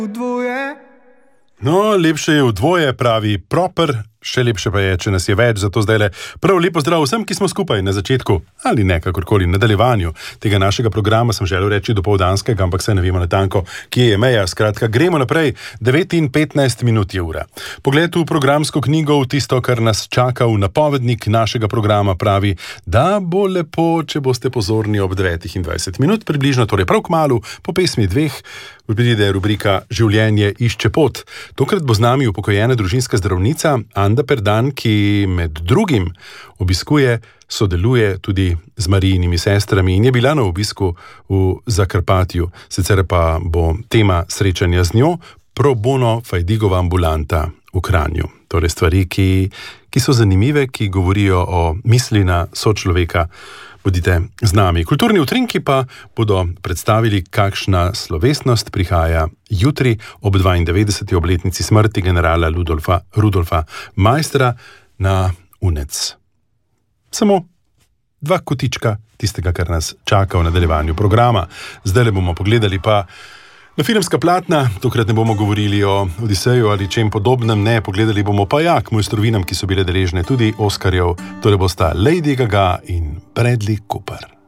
No, lepše je v dvoje, pravi Proper, še lepše pa je, če nas je več, zato zdaj le prav lepo zdrav vsem, ki smo skupaj na začetku ali ne, kakorkoli, nadaljevanju tega našega programa, sem želel reči dopoldanskega, ampak se ne vemo natanko, kje je meja. Skratka, gremo naprej, 9:15 je ura. Pogled v programsko knjigo, v tisto, kar nas čaka, v napovednik našega programa pravi, da bo lepo, če boste pozorni ob 9:20, približno, torej prav kmalu, po pesmi dveh, pride rubrika Življenje išče pot. Tokrat bo z nami upokojena družinska zdravnica Anda Perdan, ki med drugim obiskuje, sodeluje tudi z Marijinimi sestrami in je bila na obisku v Zakrpatju. Sicer pa bo tema srečanja z njo pro bono Fajdigova ambulanta v Kranju. Torej stvari, ki so zanimive, ki govorijo o misli na sočloveka. Bodite z nami. Kulturni utrinki pa bodo predstavili, kakšna slovesnost prihaja jutri ob 92. obletnici smrti generala Rudolfa Maistra na UNEC. Samo dva kotička tistega, kar nas čaka v nadaljevanju programa. Zdaj le bomo pogledali pa na filmska platna, tokrat ne bomo govorili o Odiseju ali čem podobnem, ne, pogledali bomo pa k mojstrovinam, ki so bile deležne tudi Oskarjev, torej bosta Lady Gaga in Bradley Cooper.